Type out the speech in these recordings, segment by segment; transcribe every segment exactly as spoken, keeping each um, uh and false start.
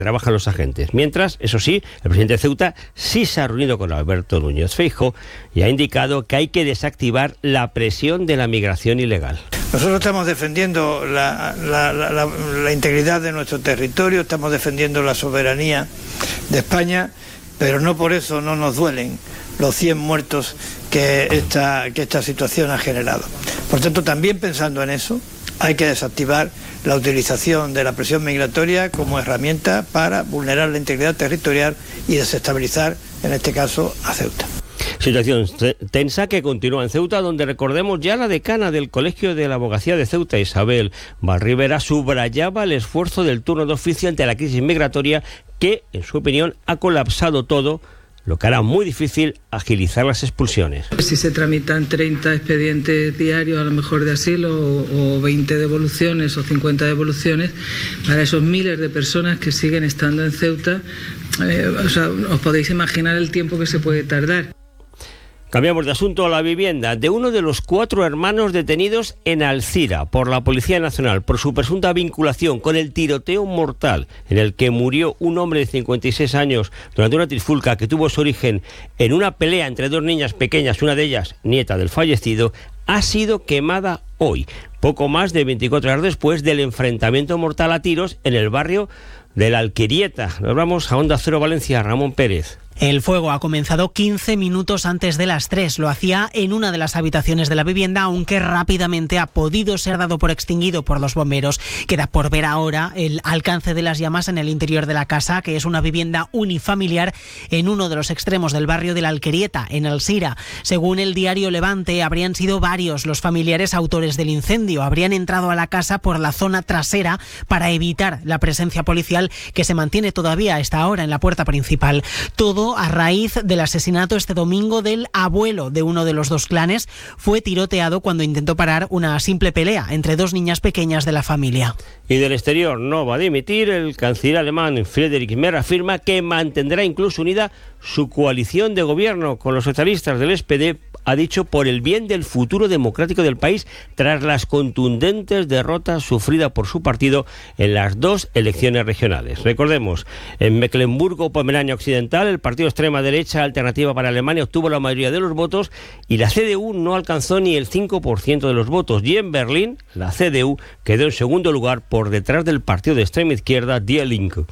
trabajan los agentes. Mientras, eso sí, el presidente de Ceuta sí se ha reunido con Alberto Núñez Feijóo y ha indicado que hay que desactivar la presión de la migración ilegal. Nosotros estamos defendiendo la, la, la, la, la integridad de nuestro territorio, estamos defendiendo la soberanía de España, pero no por eso no nos duelen los cien muertos que esta, que esta situación ha generado. Por tanto, también pensando en eso, hay que desactivar la utilización de la presión migratoria como herramienta para vulnerar la integridad territorial y desestabilizar, en este caso, a Ceuta. Situación tensa que continúa en Ceuta, donde recordemos ya la decana del Colegio de la Abogacía de Ceuta, Isabel Valrivera, subrayaba el esfuerzo del turno de oficio ante la crisis migratoria que, en su opinión, ha colapsado todo, lo que hará muy difícil agilizar las expulsiones. Si se tramitan treinta expedientes diarios, a lo mejor de asilo, o, o veinte devoluciones o cincuenta devoluciones, para esos miles de personas que siguen estando en Ceuta, eh, o sea, os podéis imaginar el tiempo que se puede tardar. Cambiamos de asunto a la vivienda de uno de los cuatro hermanos detenidos en Alcira por la Policía Nacional por su presunta vinculación con el tiroteo mortal en el que murió un hombre de cincuenta y seis años durante una trifulca que tuvo su origen en una pelea entre dos niñas pequeñas, una de ellas nieta del fallecido, ha sido quemada hoy, poco más de veinticuatro horas después del enfrentamiento mortal a tiros en el barrio de la Alquerieta. Nos vamos a Onda Cero Valencia, Ramón Pérez. El fuego ha comenzado quince minutos antes de las tres. Lo hacía en una de las habitaciones de la vivienda, aunque rápidamente ha podido ser dado por extinguido por los bomberos. Queda por ver ahora el alcance de las llamas en el interior de la casa, que es una vivienda unifamiliar en uno de los extremos del barrio de la Alquerieta, en Alcira. Según el diario Levante, habrían sido varios los familiares autores del incendio. Habrían entrado a la casa por la zona trasera para evitar la presencia policial que se mantiene todavía a esta hora en la puerta principal. Todo a raíz del asesinato este domingo del abuelo de uno de los dos clanes. Fue tiroteado cuando intentó parar una simple pelea entre dos niñas pequeñas de la familia. Y del exterior no va a dimitir. El canciller alemán Friedrich Merz afirma que mantendrá incluso unida su coalición de gobierno con los socialistas del S P D, ha dicho, por el bien del futuro democrático del país, tras las contundentes derrotas sufridas por su partido en las dos elecciones regionales. Recordemos, en Mecklemburgo-Pomerania Occidental, el partido extrema derecha Alternativa para Alemania obtuvo la mayoría de los votos y la C D U no alcanzó ni el cinco por ciento de los votos. Y en Berlín, la C D U quedó en segundo lugar por detrás del partido de extrema izquierda Die Linke.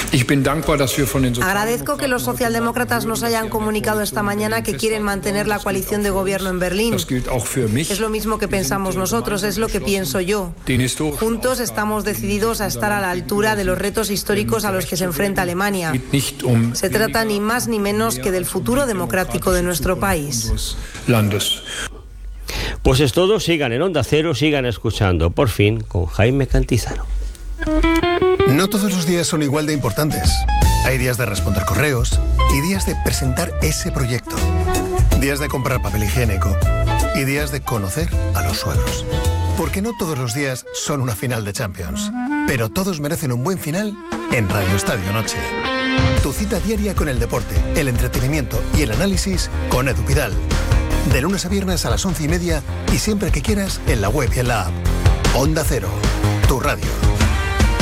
Agradezco que los socialdemócratas nos hayan comunicado esta mañana que quieren mantener la coalición de gobierno en Berlín. Es lo mismo que pensamos nosotros, es lo que pienso yo. Juntos estamos decididos a estar a la altura de los retos históricos a los que se enfrenta Alemania. Se trata ni más ni menos que del futuro democrático de nuestro país. Pues es todo, sigan en Onda Cero, sigan escuchando Por Fin con Jaime Cantizano. No todos los días son igual de importantes. Hay días de responder correos y días de presentar ese proyecto. Días de comprar papel higiénico y días de conocer a los suegros. Porque no todos los días son una final de Champions, pero todos merecen un buen final en Radio Estadio Noche. Tu cita diaria con el deporte, el entretenimiento y el análisis con Edu Pidal. De lunes a viernes a las once y media y siempre que quieras en la web y en la app. Onda Cero, tu radio.